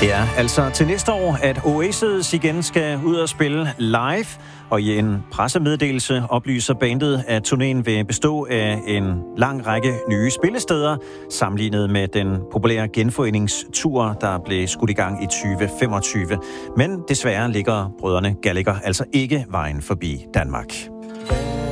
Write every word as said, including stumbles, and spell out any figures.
Det er altså til næste år, at Oasis igen skal ud og spille live, og i en pressemeddelelse oplyser bandet, at turnéen vil bestå af en lang række nye spillesteder, sammenlignet med den populære genforeningstur, der blev skudt i gang i tyve femogtyve. Men desværre ligger brødrene Gallagher altså ikke vejen forbi Danmark.